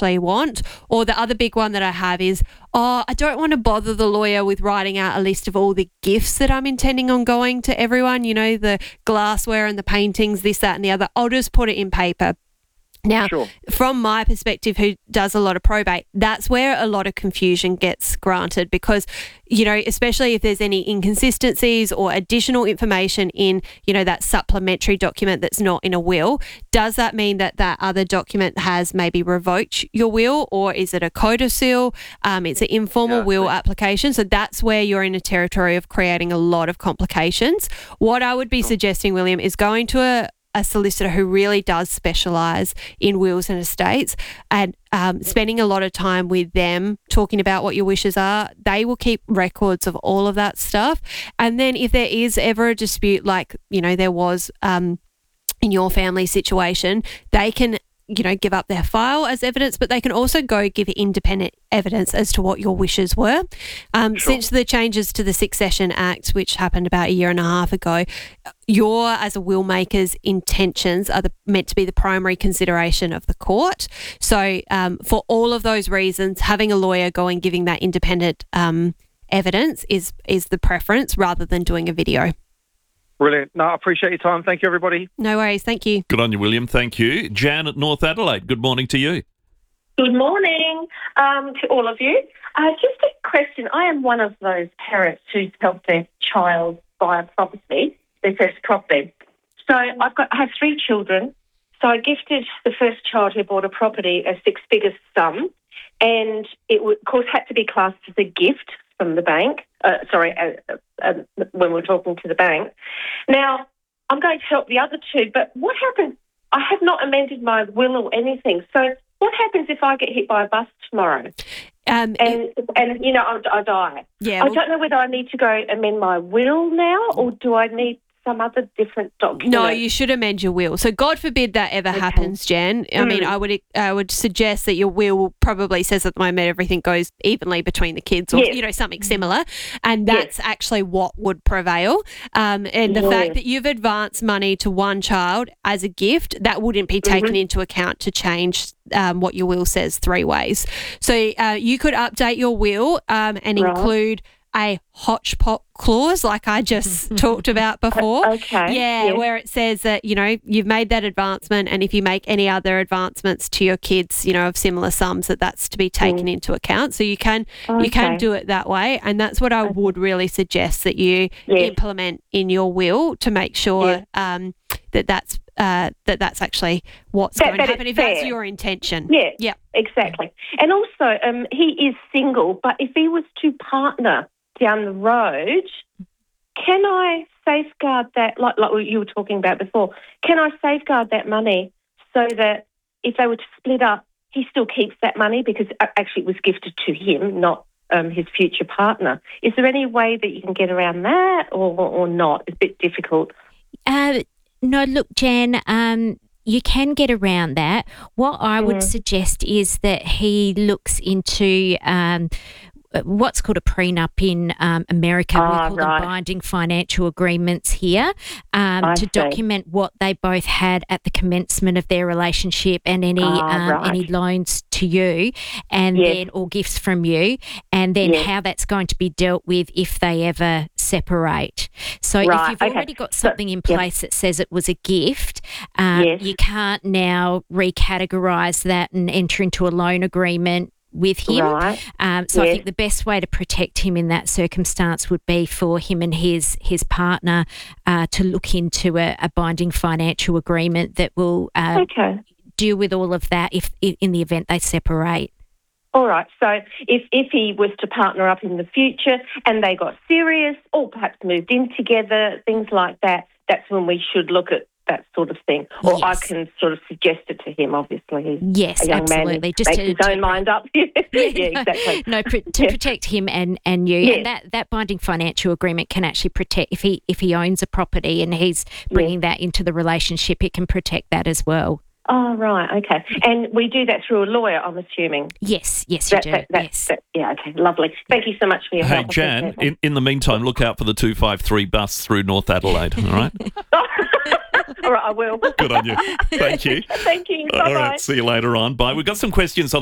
actually want. Or the other big one that I have is, I don't want to bother the lawyer with writing out a list of all the gifts that I'm intending on going to everyone, you know, the glassware and the paintings, this, that and the other. I'll just put it in paper. Now, from my perspective, who does a lot of probate, that's where a lot of confusion gets granted because, you know, especially if there's any inconsistencies or additional information in, you know, that supplementary document that's not in a will, does that mean that that other document has maybe revoked your will, or is it a codicil? It's an informal will application. So that's where you're in a territory of creating a lot of complications. What I would be suggesting, William, is going to a solicitor who really does specialise in wills and estates and spending a lot of time with them talking about what your wishes are. They will keep records of all of that stuff. And then if there is ever a dispute like, you know, there was in your family situation, they can, you know, give up their file as evidence, but they can also go give independent evidence as to what your wishes were. Since the changes to the Succession Act, which happened about a year and a half ago, your, as a will maker's intentions are meant to be the primary consideration of the court. So for all of those reasons, having a lawyer go and giving that independent evidence is the preference rather than doing a video. Brilliant. No, I appreciate your time. Thank you, everybody. No worries. Thank you. Good on you, William. Thank you. Jan at North Adelaide, good morning to you. Good morning to all of you. Just a question. I am one of those parents who's helped their child buy a property, their first property. So I have 3 children. So I gifted the first child who bought a property a 6-figure sum, and it of course had to be classed as a gift from the bank. When we're talking to the bank. Now, I'm going to help the other 2, but what happens? I have not amended my will or anything. So what happens if I get hit by a bus tomorrow and you know, I die? Yeah, I don't know whether I need to go amend my will now, or do I need some other different document? No, you should amend your will. So God forbid that ever happens, Jan. I mean, I would suggest that your will probably says at the moment everything goes evenly between the kids, or you know, something similar, and that's actually what would prevail. And the fact that you've advanced money to one child as a gift, that wouldn't be taken into account to change what your will says 3 ways. So you could update your will and include a hodgepodge clause like I just talked about before. Where it says that, you know, you've made that advancement, and if you make any other advancements to your kids, you know, of similar sums, that's to be taken into account. So you can do it that way, and that's what I would really suggest that you implement in your will to make sure that's actually what's going to happen if that's your intention. Yeah, exactly. And also, he is single, but if he was to partner down the road, can I safeguard that, like what you were talking about before, can I safeguard that money so that if they were to split up, he still keeps that money because actually it was gifted to him, not his future partner? Is there any way that you can get around that or not? It's a bit difficult. No, look, Jan, you can get around that. What I would suggest is that he looks into what's called a prenup in America. We call them binding financial agreements here to document what they both had at the commencement of their relationship and any loans to you and then or gifts from you, and then how that's going to be dealt with if they ever separate. So if you've already got something in place that says it was a gift, you can't now recategorise that and enter into a loan agreement with him. So I think the best way to protect him in that circumstance would be for him and his partner to look into a binding financial agreement that will deal with all of that if in the event they separate. All right. So if he was to partner up in the future and they got serious or perhaps moved in together, things like that, that's when we should look at that sort of thing. Or I can sort of suggest it to him, obviously. He's a young absolutely. man. Just makes his own mind up. Exactly. No, to protect him and you. And that binding financial agreement can actually protect, if he owns a property and he's bringing that into the relationship, it can protect that as well. Oh, right, okay. And we do that through a lawyer, I'm assuming? Yes, you do. Okay, lovely. Thank you so much for your help. Hey, Jan, in the meantime, look out for the 253 bus through North Adelaide, all right? All right, I will. Good on you. Thank you. Thank you. Bye-bye. All right, see you later on. Bye. We've got some questions on